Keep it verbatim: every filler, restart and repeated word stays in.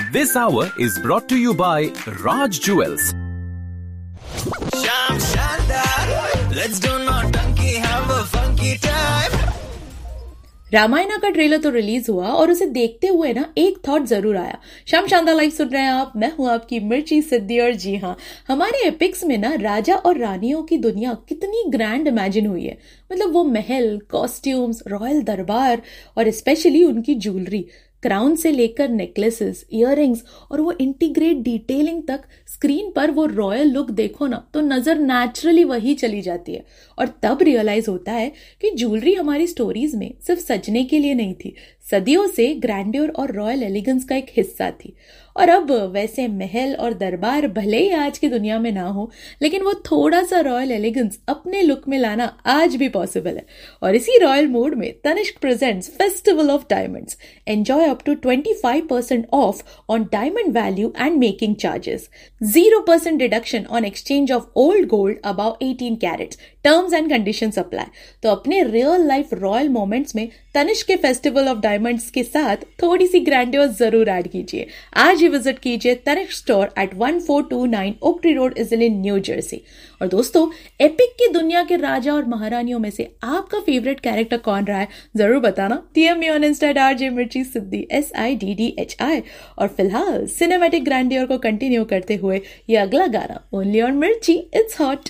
This hour is brought to you by Raj Jewels. Sham Shandar, let's do naughty, have a funky time. Ramayana का trailer तो release हुआ और उसे देखते हुए ना एक थॉट जरूर आया। शाम शानदार लाइव सुन रहे हैं आप, मैं हूं आपकी मिर्ची सिद्धि। और जी हाँ, हमारे एपिक्स में ना राजा और रानियों की दुनिया कितनी ग्रैंड इमेजिन हुई है। मतलब वो महल, कॉस्ट्यूम्स, रॉयल दरबार और स्पेशली उनकी ज्वेलरी, क्राउन से लेकर नेकलेसेस, इयररिंग्स और वो इंटीग्रेट डिटेलिंग तक। स्क्रीन पर वो रॉयल लुक देखो ना तो नजर नेचुरली वही चली जाती है। और तब रियलाइज होता है कि ज्वेलरी हमारी स्टोरीज में सिर्फ सजने के लिए नहीं थी, सदियों से ग्रैंड्योर और रॉयल एलिगेंस का एक हिस्सा थी। और अब वैसे महल और दरबार भले ही आज की दुनिया में ना हो, लेकिन वो थोड़ा सा रॉयल एलिगेंस अपने लुक में लाना आज भी पॉसिबल है। और इसी रॉयल मूड में Tanishq presents festival of diamonds. Enjoy up to twenty-five percent of on diamond value and making charges, zero percent deduction on exchange of old gold about eighteen crates, terms and conditions apply. तो अपने real life royal moments में तनिष्क के festival of diamonds के साथ थोड़ी सी grandeur जरूर add कीजिए। आज ही विजिट कीजिए Tanishq store at one four two nine oak tree road, इज़लिन, new Jersey. और दोस्तों, एपिक की दुनिया के राजा और महारानियों में से आपका फेवरेट कैरेक्टर कौन रहा है जरूर बताना। DM me on Insta eight RJ मिर्ची सिद्धि, S I D D H I. और फिलहाल सिनेमैटिक ग्रैंडियर को कंटिन्यू करते हुए ये अगला गाना ओनली ऑन मिर्ची, इट्स हॉट।